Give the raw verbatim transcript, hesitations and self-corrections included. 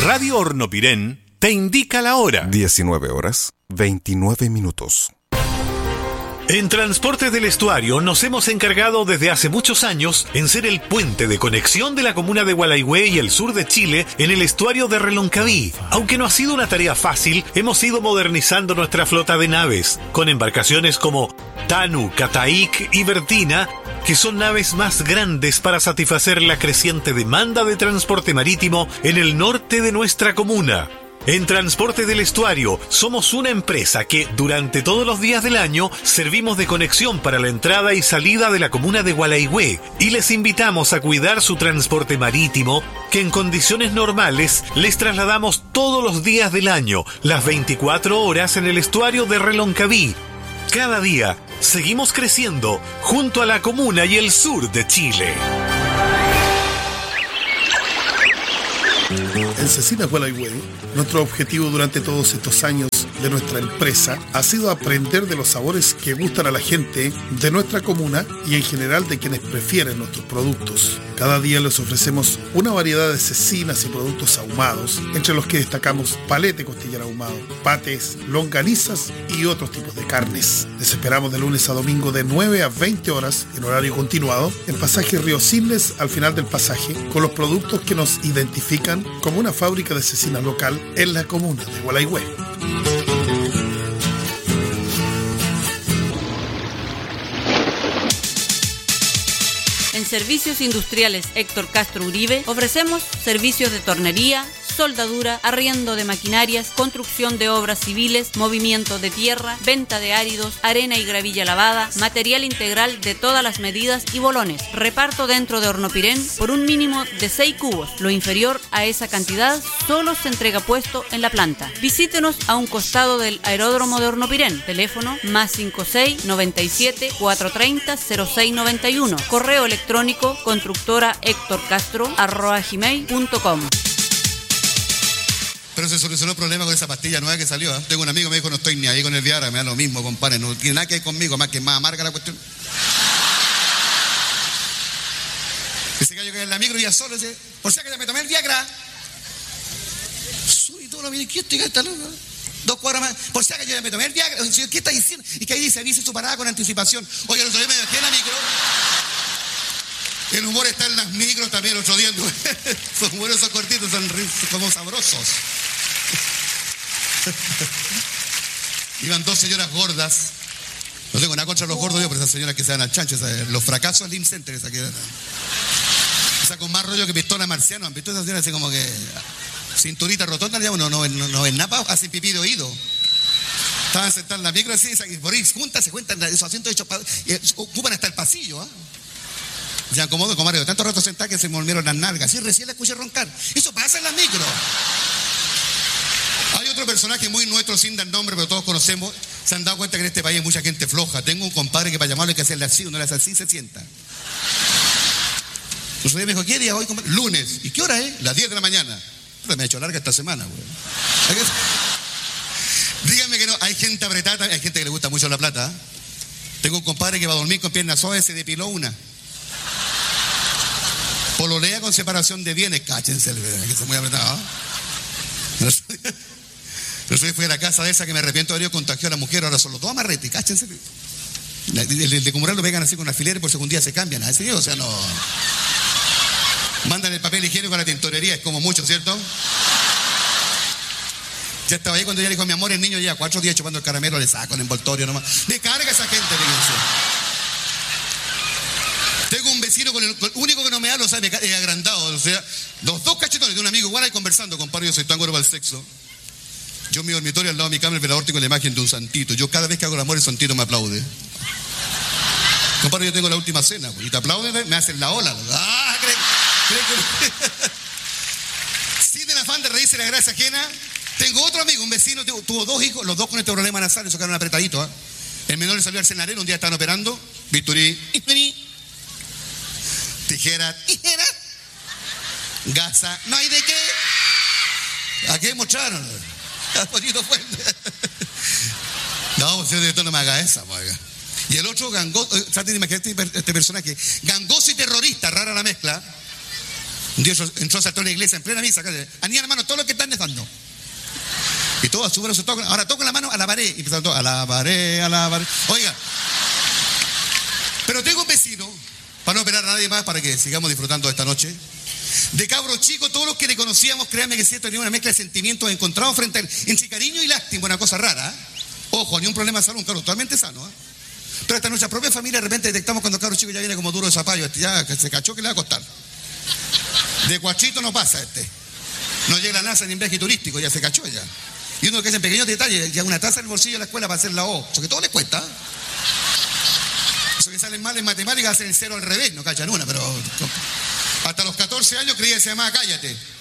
Radio Hornopirén te indica la hora. diecinueve horas, veintinueve minutos. En Transportes del Estuario nos hemos encargado desde hace muchos años en ser el puente de conexión de la comuna de Gualeguay y el sur de Chile en el estuario de Reloncaví. Aunque no ha sido una tarea fácil, hemos ido modernizando nuestra flota de naves, con embarcaciones como Tanu, Cataic y Bertina, que son naves más grandes para satisfacer la creciente demanda de transporte marítimo en el norte de nuestra comuna. En Transporte del Estuario somos una empresa que durante todos los días del año servimos de conexión para la entrada y salida de la comuna de Gualeguay y les invitamos a cuidar su transporte marítimo, que en condiciones normales les trasladamos todos los días del año, las veinticuatro horas en el estuario de Reloncaví. Cada día seguimos creciendo junto a la comuna y el sur de Chile. En Cecinas Gualeguay, nuestro objetivo durante todos estos años de nuestra empresa ha sido aprender de los sabores que gustan a la gente de nuestra comuna y en general de quienes prefieren nuestros productos. Cada día les ofrecemos una variedad de cecinas y productos ahumados, entre los que destacamos palete costillar ahumado, pates, longanizas y otros tipos de carnes. Les esperamos de lunes a domingo de nueve a veinte horas en horario continuado en pasaje Río Siles, al final del pasaje, con los productos que nos identifican como una fábrica de cecina local en la comuna de Gualeguay. En Servicios Industriales Héctor Castro Uribe ofrecemos servicios de tornería, soldadura, arriendo de maquinarias, construcción de obras civiles, movimiento de tierra, venta de áridos, arena y gravilla lavada, material integral de todas las medidas y bolones. Reparto dentro de Hornopirén por un mínimo de seis cubos. Lo inferior a esa cantidad solo se entrega puesto en la planta. Visítenos a un costado del aeródromo de Hornopirén. Teléfono más cinco seis noventa y siete cuatrocientos treinta cero seis noventa y uno. Correo electrónico constructora héctor castro arroba gmail punto com. Pero se solucionó el problema con esa pastilla nueva que salió, ¿eh? Tengo un amigo que me dijo, no estoy ni ahí con el Viagra, me da lo mismo, compadre, no tiene nada que ver conmigo, más que más amarga la cuestión. Ese gallo que en la micro ya solo, dice, por si acaso me tomé el Viagra. Soy todo lo bien, ¿qué estoy gastando? Dos cuadras más, por si acaso yo me tomé el Viagra. ¿Qué está diciendo? Y que ahí dice, avise su parada con anticipación. Oye, el otro día me dejé en la micro. El humor está en las micros también el otro día. Son buenos, son cortitos, son como sabrosos. Iban dos señoras gordas. No tengo nada contra los gordos yo, pero esas señoras que se dan al chancho, ¿sabes? Los fracasos Slim Center, esa que esa con más rollo que pistola marciano. ¿Han visto esas señoras así como que cinturita rotonda? No, no, no, no ven nada, hacen pipí de oído. Estaban sentados en la micro así, y por ahí juntas se cuentan esos asientos hechos para, y ocupan hasta el pasillo, ¿ah? ¿eh? Se acomodó, comadre, tanto rato sentado que se me volvieron las nalgas. Y recién la escuché roncar. Eso pasa en las micros. Hay otro personaje muy nuestro, sin dar nombre, pero todos conocemos. Se han dado cuenta que en este país hay mucha gente floja. Tengo un compadre que para llamarlo hay que hacerle así, uno le hace así, se sienta. Entonces me dijo, ¿qué día hoy, compadre? Lunes. ¿Y qué hora es? Las diez de la mañana. Me ha hecho larga esta semana, güey. Díganme que no, hay gente apretada, hay gente que le gusta mucho la plata. ¿eh? Tengo un compadre que va a dormir con piernas suaves, se depiló una. Pololea con separación de bienes, cáchense, que está muy apretado. Pero yo fui a la casa de esa que me arrepiento de haber contagiado a la mujer, ahora son los dos amarretes, cáchense. El de, de Cumural lo pegan así con alfileres por segundo día se cambian, ¿así? O sea, no. Mandan el papel higiénico a la tintorería, es como mucho, ¿cierto? Ya estaba ahí cuando ya le dijo, mi amor, el niño ya cuatro días chupando el caramelo, le saco el envoltorio nomás. Le carga esa gente, fíjense. Tengo un vecino con el, con el único que no me da, lo sabe, es agrandado. O sea, los dos cachetones de un amigo igual ahí conversando, compadre, yo soy tan gordo para el sexo. Yo en mi dormitorio al lado de mi cama, el velador, tengo la imagen de un santito. Yo cada vez que hago el amor, el santito me aplaude. Compadre, yo tengo la última cena, y te aplauden, me hacen la ola. Ah, ¿creen, creen que... Sin el afán de reírse la gracia ajena, tengo otro amigo, un vecino, tuvo, tuvo dos hijos, los dos con este problema nasal, se quedaron apretaditos. ¿eh? El menor le salió al cenarero, un día estaban operando, bisturí, tijera, tijera, gasa, no hay de qué. ¿A qué mostraron? Bonito fuerte. No, pues esto no me haga esa, pues. Y el otro gangoso, traten de imaginar este, este personaje, gangoso y terrorista, rara la mezcla. Un día entró, saltó a una iglesia en plena misa. Anían la mano todos los que están rezando. Y todos súper asustados. Ahora toco la mano, alabaré. Y empezaron todos, alabaré, alabaré. Oiga. Pero tengo un vecino, para no esperar a nadie más, para que sigamos disfrutando de esta noche. De cabros chicos, todos los que le conocíamos, créanme que es cierto, tenía una mezcla de sentimientos encontrados frente a él, entre cariño y lástima, una cosa rara. ¿eh? Ojo, ni un problema de salud, un cabro totalmente sano. ¿eh? Pero hasta nuestra propia familia de repente detectamos cuando el cabro chico ya viene como duro de zapallo, este ya se cachó que le va a costar. De cuachito no pasa este. No llega a la NASA ni en viaje turístico, ya se cachó ya. Y uno que hace en pequeños detalles, ya una taza en el bolsillo de la escuela para hacer la O, eso que todo les cuesta. Eso que salen mal en matemáticas hacen el cero al revés, no cachan una, pero hasta los catorce años creía que se llamaba cállate.